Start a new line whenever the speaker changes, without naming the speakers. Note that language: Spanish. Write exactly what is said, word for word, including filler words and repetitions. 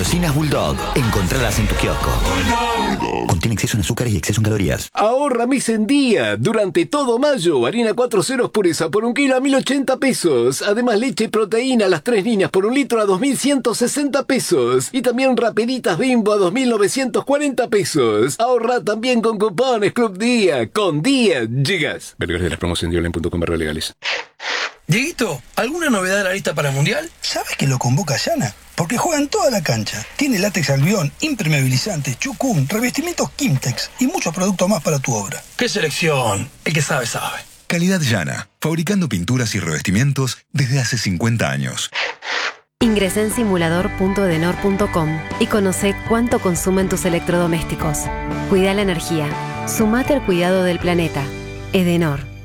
Golosinas Bulldog. Encontralas en tu kiosco. Contiene exceso en azúcares y exceso en calorías.
Ahorra mes en día. Durante todo mayo, harina cuatro ceros pureza por un kilo a mil ochenta pesos. Además, leche y proteína a las tres niñas por un litro a dos mil ciento sesenta pesos. Y también rapeditas Bimbo a dos mil novecientos cuarenta pesos. Ahorra también con cupones Club Día. Con Día llegas. Vergas de las promos en diolen punto com barra legales.
Dieguito, ¿alguna novedad de la lista para el Mundial?
¿Sabes que lo convoca Yana? Porque juega en toda la cancha. Tiene látex albión, impermeabilizantes, chucum, revestimientos Kimtex y muchos productos más para tu obra.
¡Qué selección! El que sabe, sabe.
Calidad Yana, fabricando pinturas y revestimientos desde hace cincuenta años.
Ingresá en simulador punto edenor punto com y conoce cuánto consumen tus electrodomésticos. Cuida la energía. Sumate al cuidado del planeta. Edenor.